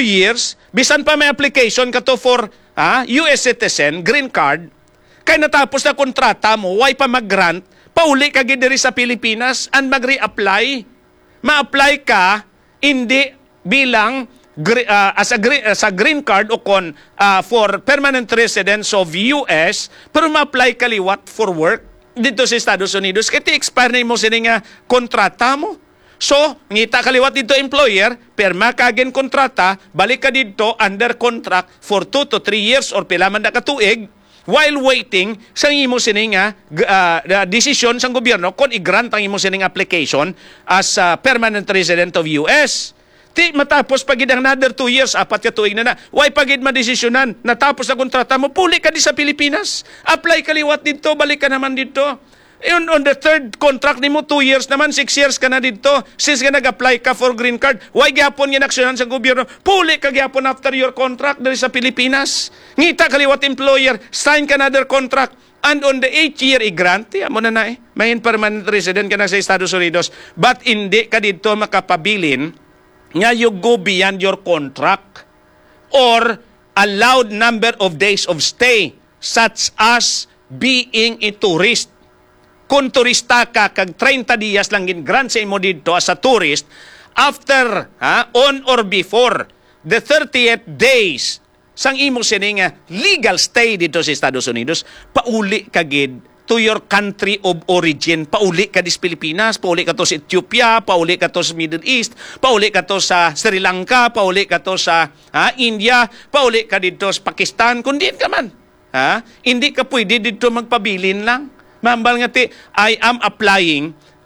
years, bisan pa may application ka to for US citizen, green card, kay natapos na kontrata mo, why pa mag-grant, pauli ka diri sa Pilipinas and mag-re-apply. Ma-apply ka, hindi bilang as a green card o for permanent residence of US, pero ma-apply ka liwat for work dito sa Estados Unidos. Kaya expire na mo sining kontrata mo. So, ngita kaliwat dito employer, perma kagin kontrata, balik ka dito under contract for 2 to 3 years or pila man na katuig, while waiting sa imo sining desisyon sa gobyerno kung i-grant ang imo sining application as permanent resident of US. Ti matapos pagid ang another 2 years, 4 ka tuig na. Why pagid madesisyonan? Natapos na kontrata mo, puli ka di sa Pilipinas. Apply kaliwat dito, balik ka naman dito. On the third contract nimo 2 years naman, 6 years ka na dito. Since ka nag-apply ka for green card, why gyapon nga aksyonan sa gobyerno? Puli ka gyapon after your contract diri sa Pilipinas. Ngita kaliwat employer, sign ka another contract. And on the 8th year, i-grant, mo na may permanent resident ka na sa Estados Unidos. But hindi ka dito makapabilin nga you go beyond your contract or allowed number of days of stay, such as being a tourist. Kung turista ka, kag 30 días lang grant sa imo dito as a tourist, after, on or before the 30th days, sang imo sining legal stay dito sa Estados Unidos, pauli ka gid to your country of origin. Pauli ka dis Pilipinas, pauli ka to sa Ethiopia, pauli ka to sa Middle East, pauli ka to sa Sri Lanka, pauli ka to sa India, pauli ka dito sa Pakistan, kung diin ka man. Hindi ka pwede dito magpabilin lang. Mambal nga I am applying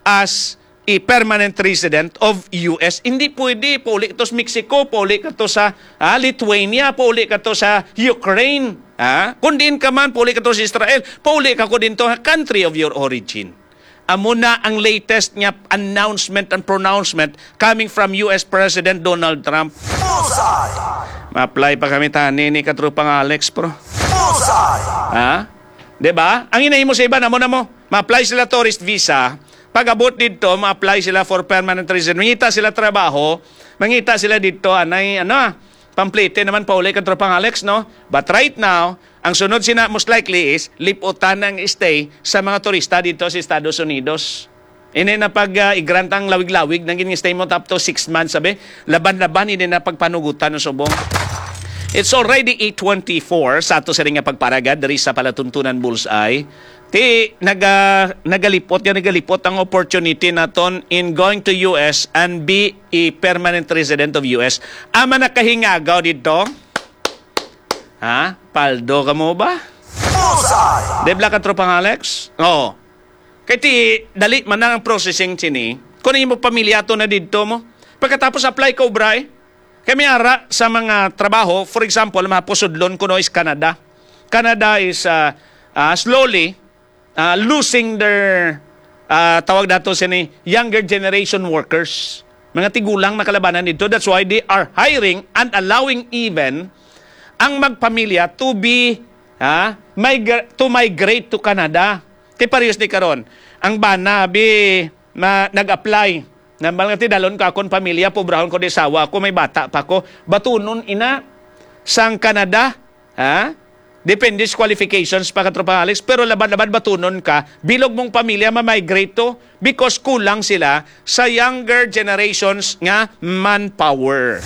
as a permanent resident of US. Hindi pwede. Pauli ka to sa Mexico, pauli ka to sa Lithuania, pauli ka to sa Ukraine. Kung diin ka man, pauli ka to sa Israel, pauli ka ko din to country of your origin. Amo na ang latest niya announcement and pronouncement coming from US President Donald Trump. Ma-apply pa kami tani ni katrupang Alex, bro. Diba? Ang inahimo sa iba, namo, ma-apply sila tourist visa, pag-abot dito, ma-apply sila for permanent resident. Mangita sila trabaho, mangita sila dito, pamplete naman pauli katropang Alex, no? But right now, ang sunod sina most likely is liputan ng stay sa mga turista dito sa Estados Unidos. Ini na pag-i-grant ang lawig-lawig, naging stay mo up to 6 months, sabi, laban-laban, ini na pagpanugutan ng subong. It's already 8:24 sa ato sa ring pagparagad dari sa Palatuntunan Bullseye. Nagalipot ang opportunity naton in going to US and be a permanent resident of US. Ama nakahingagaw dito. Paldo ka mo ba? Debla ka tropang Alex? Oo. Kaya dali man ang processing sini. Kung mo pamilyato na dito mo. Pagkatapos apply ka ubray. Kami ara sa mga trabaho, for example, mapusudlon ko is Canada. Canada is slowly losing their tawag dato sini younger generation workers. Mga tigulang na kalabanan dito. That's why they are hiring and allowing even ang magpamilya to be to migrate to Canada. Kaya parehas ni karon. Ang bana nag-apply. Nambal nga dalon ka akong pamilya, pobrahon ko di sawa ko, may bata pa ko. Batunon ina sang Canada, depende sa qualifications pa katropa Alex, pero laban-laban batunon ka, bilog mong pamilya ma-migrate to because kulang sila sa younger generations nga manpower.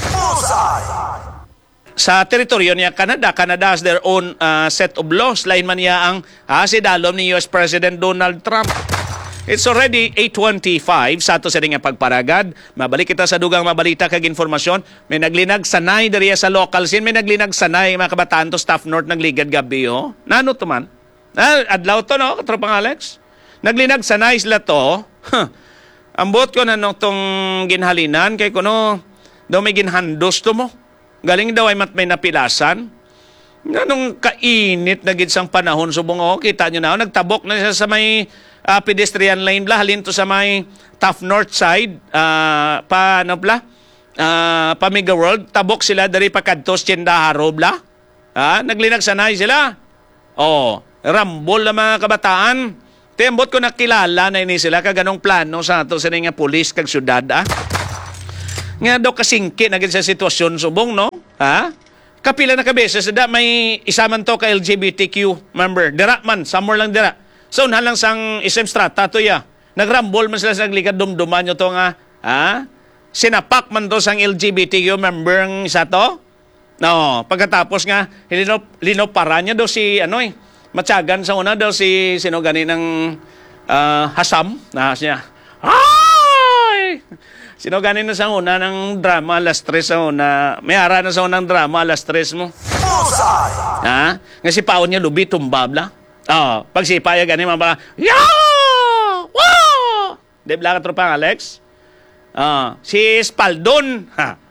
Sa teritoryo niya Canada has their own set of laws. Lain man niya ang sidalom ni US President Donald Trump. It's already 8:25 sa ato sa ring pagparagad. Mabalik kita sa dugang mabalita kag informasyon. May naglinag sanay diriya sa local scene. May naglinag sanay mga kabataan to staff north nagligad gabi ho. Nano to man? Adlaw to no, katropang Alex. Naglinag sanay sila to. Ambot ko na no tong ginhalinan kay kuno daw may ginhandos to mo. Galing daw ay may napilasan. Ganong kainit na gid sang panahon subong kita nyo na nagtabok na siya sa may pedestrian lane bla halin to sa may Tough North side pa Mega World tabok sila dari pakadtos Tindaharo bla naglinag sanay sila rambol na mga kabataan tembot ko nakilala na ini sila kaganong plano sa ato sa nga pulis kag syudad nga daw kasingki na gid sa sitwasyon subong no Ha? Kapila na kabeses, da may isa man to ka LGBTQ member. Dira man, somewhere lang dira. So, unahan lang sang isang strata to ya. Nagrambol man sila sa naglikad, dumduman nyo to nga. Ha? Sinapak man to sang LGBTQ member ang isa to. No, pagkatapos nga, linopara niya daw si, Matyagan sa una daw si, sino gani ng Hasam, na siya. Ay! Sino ganin na sa una ng drama, alas 3 sa una. May ara na sa unang drama, alas 3 mo. Ha? Nga si Paon niya, lubi, tumbabla. Pag si Paya ganin, mga Yaw! Wow! Di bla ka tropang, Alex? Si Spaldon. Ha?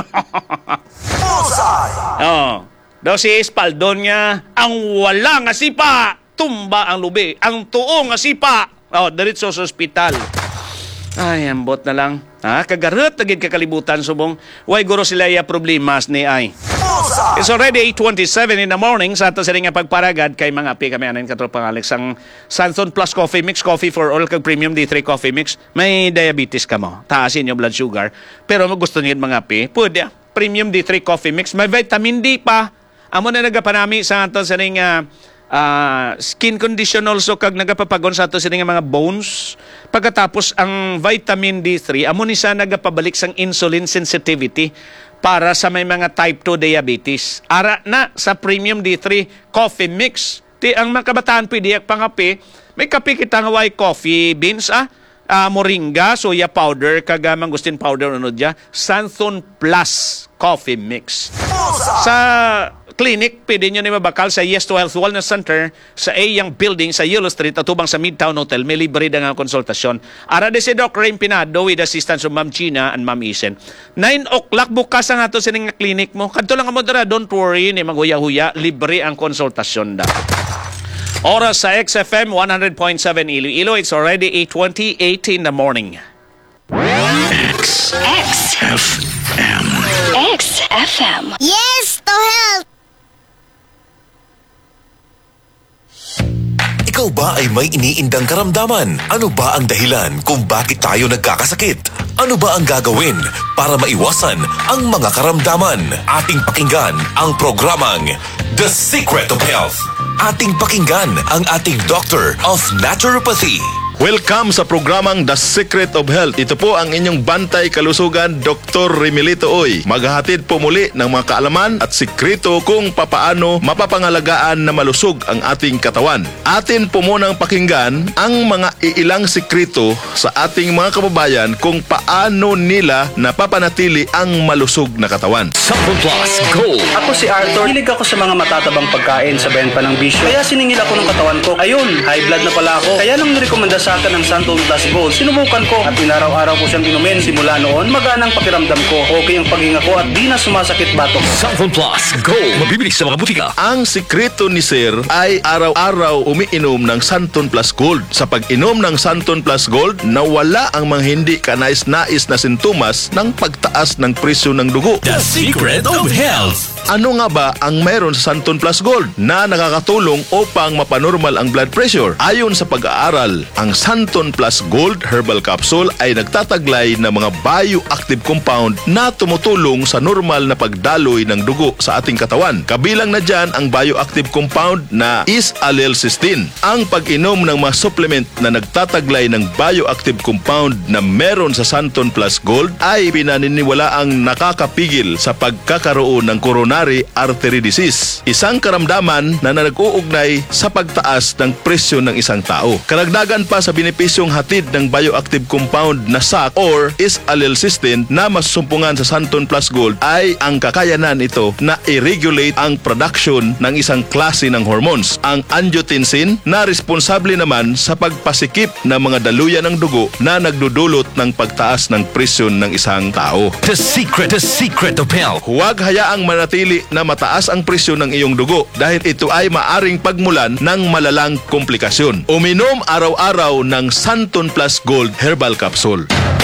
Daw si Spaldon niya, ang wala nga sipa, tumba ang lubi. Ang tuo nga sipa, diretso sa ospital. Ay, ambot na lang. Kagarot na gid kakalibutan subong. Way guro sila iya problemas ni ay. It's already 8:27 in the morning sa ato sa nga pagparagad kay mga api kami anin katropang Alex ang Santon Plus Coffee Mix, coffee for all kag premium D3 coffee mix. May diabetes ka mo, taasin yung blood sugar. Pero gusto niyo mga api, pwede premium D3 coffee mix. May vitamin D pa. Amo na nagapanami sa ato sa nga skin condition also kag nagapapagon sa ato sa nga mga bones. Pagkatapos ang vitamin D3 amo ni sa nagapabalik sang insulin sensitivity para sa may mga type 2 diabetes. Ara na sa premium D3 coffee mix. Ti ang mga kabataan pwede pangapi, may kape kita nga white coffee beans moringa, soya powder, kag mangustin powder ano dia, Santon Plus coffee mix. Sa clinic, pwede nyo na mabakal sa Yes to Health Wellness Center sa A-Yang Building sa Yellow Street atubang sa Midtown Hotel. May libre na nga konsultasyon. Ara de si Doc Rain Pinado with assistance of Ma'am Gina and Ma'am Isen. 9 o'clock bukas ang ato sa nga clinic mo. Kadto lang mo dara, don't worry, ni maghuya-huya, libre ang konsultasyon da. Oras sa XFM 100.7 Iloilo. It's already 8:28 in the morning. XFM. XFM. Yes to health! Ikaw ba ay may iniindang karamdaman? Ano ba ang dahilan kung bakit tayo nagkakasakit? Ano ba ang gagawin para maiwasan ang mga karamdaman? Ating pakinggan ang programang The Secret of Health. Ating pakinggan ang ating Doctor of Naturopathy. Welcome sa programang The Secret of Health. Ito po ang inyong bantay kalusugan, Dr. Remilito Oy. Maghahatid po muli ng mga kaalaman at sikreto kung papaano mapapangalagaan na malusog ang ating katawan. Atin po munang pakinggan ang mga iilang sikreto sa ating mga kababayan kung paano nila napapanatili ang malusog na katawan. Sample Plus Gold. Ako si Arthur. Hilig ako sa mga matatabang pagkain sa benta ng bisyo. Kaya siningil ako ng katawan ko. Ayun, high blood na pala ako. Kaya nang nirekomenda sa akin ng Santon Plus Gold, sinubukan ko at inaraw-araw ko siyang inumin. Simula noon, maganang pakiramdam ko. Okay ang paghinga ko at di na sumasakit batok. Sample Plus Gold. Mabibili sa mga butika. Ang sikreto ni Sir ay araw-araw umiinom ng Santon Plus Gold. Sa pag-inom ng Santon Plus Gold, nawala ang mga hindi kanais-nais na sintomas ng pagtaas ng presyo ng dugo. The Secret of Health. Ano nga ba ang mayroon sa Santon Plus Gold na nakakatulong upang mapanormal ang blood pressure? Ayon sa pag-aaral, ang Santon Plus Gold Herbal Capsule ay nagtataglay ng mga bioactive compound na tumutulong sa normal na pagdaloy ng dugo sa ating katawan. Kabilang na dyan ang bioactive compound na is-allelcysteine. Ang pag-inom ng mga supplement na nagtataglay ng bioactive compound na meron sa Santon Plus Gold ay pinaniniwalaang nakakapigil sa pagkakaroon ng coronary artery disease, isang karamdaman na nag-uugnay sa pagtaas ng presyo ng isang tao. Karagdagan pa sa benepisyong hatid ng bioactive compound na SAC or is-allelcysteine na masusumpungan sa Santon Plus Gold ay ang kakayanan ito na i-regulate ang production ng isang klase ng hormones, ang angiotensin, na responsable naman sa pagpasikip ng mga daluyan ng dugo na nagdudulot ng pagtaas ng presyo ng isang tao. The Secret of Health. Huwag hayaang manatili na mataas ang presyo ng iyong dugo dahil ito ay maaring pagmulan ng malalang komplikasyon. Uminom araw-araw ng Santon Plus Gold Herbal Capsule.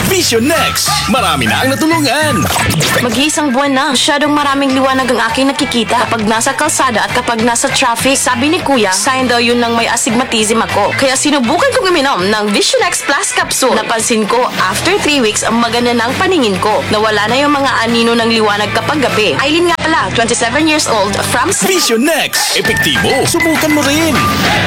Vision Next. Marami na ang natulungan. Mag-iisang buwan na. Masyadong maraming liwanag ang aking nakikita. Kapag nasa kalsada at kapag nasa traffic, sabi ni Kuya, sign daw yun ng may astigmatism ako. Kaya sinubukan kong uminom ng Vision X Plus Capsule. Napansin ko, after 3 weeks, ang maganda ng paningin ko. Nawala na yung mga anino ng liwanag kapag gabi. Aileen nga pala, 27 years old, from... Vision Next. Epektibo. Subukan mo rin.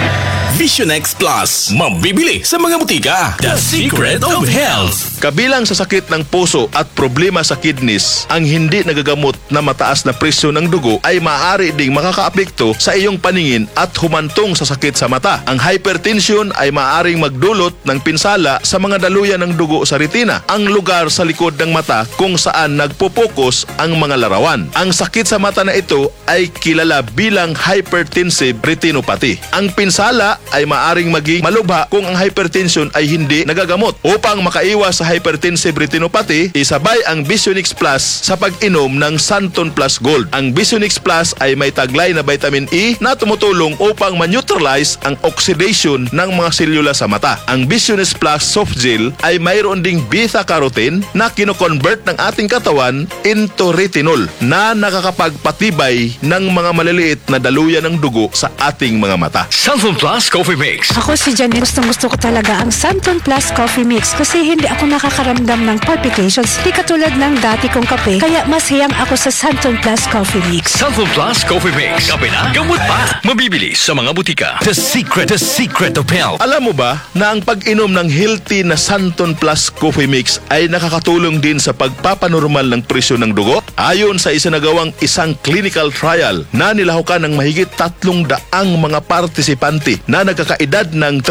Vision X Plus. Mabibili sa mga butika. The Secret of Health. Kabilang sa sakit ng puso at problema sa kidneys, ang hindi nagagamot na mataas na presyo ng dugo ay maaari ding makakaapekto sa iyong paningin at humantong sa sakit sa mata. Ang hypertension ay maaaring magdulot ng pinsala sa mga daluyan ng dugo sa retina, ang lugar sa likod ng mata kung saan nagpo-focus ang mga larawan. Ang sakit sa mata na ito ay kilala bilang hypertensive retinopathy. Ang pinsala ay maaaring maging malubha kung ang hypertension ay hindi nagagamot. Upang makaiwas sa hypertensive retinopathy, isabay ang Visionix Plus sa pag-inom ng Santon Plus Gold. Ang Visionix Plus ay may taglay na vitamin E na tumutulong upang ma-neutralize ang oxidation ng mga selula sa mata. Ang Visionix Plus Soft Gel ay mayroon ding beta-carotene na kino-convert ng ating katawan into retinol na nakakapagpatibay ng mga maliliit na daluyan ng dugo sa ating mga mata. Santon Plus Coffee Mix. Ako si Janine, gustong-gusto ko talaga ang Santon Plus Coffee Mix kasi hindi ako nakakaramdam ng palpitations. Hindi katulad ng dati kong kape, kaya mas hiyang ako sa Santon Plus Coffee Mix. Santon Plus Coffee Mix. Kape na, gamot pa. Mabibili sa mga butika. The Secret of Health. Alam mo ba na ang pag-inom ng healthy na Santon Plus Coffee Mix ay nakakatulong din sa pagpapanormal ng presyo ng dugo? Ayon sa isinagawang isang clinical trial na nilahukan ng mahigit 300 mga partisipante na nagkakaedad ng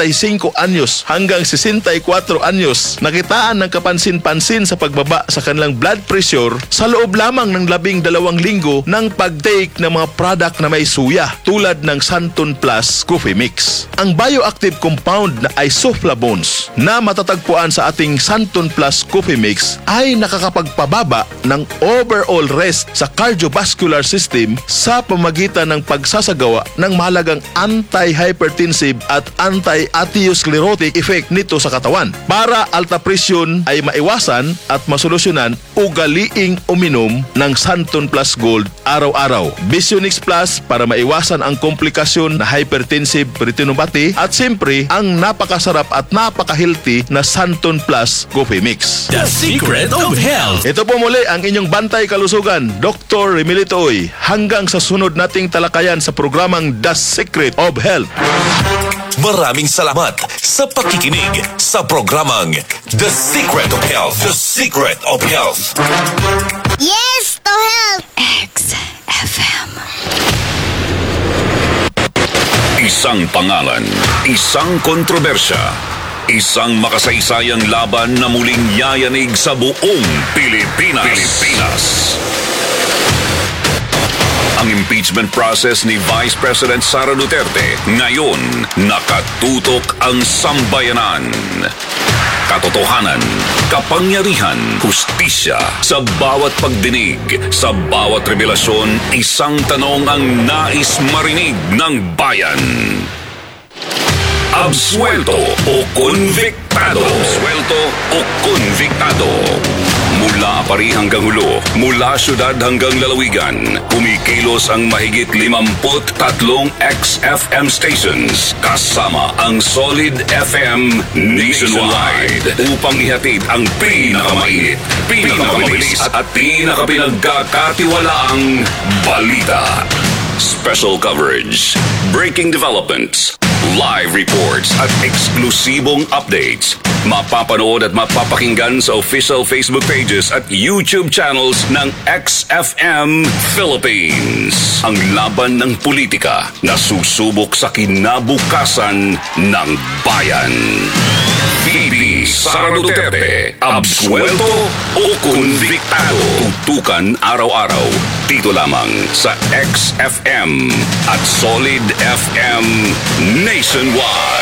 35 anyos hanggang 64 anyos, nakitaan ng kapansin-pansin sa pagbaba sa kanilang blood pressure sa loob lamang ng 12 linggo ng pag-take ng mga product na may suya tulad ng Santon Plus Coffee Mix. Ang bioactive compound na isoflavones na matatagpuan sa ating Santon Plus Coffee Mix ay nakakapagpababa ng overall rest sa cardiovascular system sa pamagitan ng pagsasagawa ng mahalagang anti-hypertensive at anti-atherosclerotic effect nito sa katawan. Para alta presyon ay maiwasan at masolusyonan, ugaliing uminom ng Santon Plus Gold araw-araw. Visionix Plus para maiwasan ang komplikasyon na hypertensive retinopathy at siyempre ang napakasarap at napaka-healthy na Santon Plus Coffee Mix. The Secret of Health. Ito po muli ang inyong bantay kalusugan, Dr. Remilito Oy. Hanggang sa sunod nating talakayan sa programang The Secret of Health. Maraming salamat sa pakikinig sa programang The Secret of Health. The Secret of Health. Yes to health! XFM. Isang pangalan, isang kontrobersya, isang makasaysayang laban na muling yayanig sa buong Pilipinas. Ang impeachment process ni Vice President Sara Duterte ngayon nakatutok ang sambayanan. Katotohanan, kapangyarihan, hustisya sa bawat pagdinig, sa bawat revelasyon, isang tanong ang nais marinig ng bayan. Absuelto o konviktado? Absuelto o konviktado? Mula Apari hanggang Hulo, mula syudad hanggang lalawigan, kumikilos ang mahigit 53 XFM stations kasama ang Solid FM nationwide upang ihatid ang pinakamainit, pinakamabilis at pinakapinagkakatiwalaang balita. Special coverage, breaking developments, live reports at eksklusibong updates. Mapapanood at mapapakinggan sa official Facebook pages at YouTube channels ng XFM Philippines. Ang laban ng politika na susubok sa kinabukasan ng bayan. VP Sara Duterte, absuelto o konviktado? Tutukan araw-araw dito lamang sa XFM at Solid FM nationwide.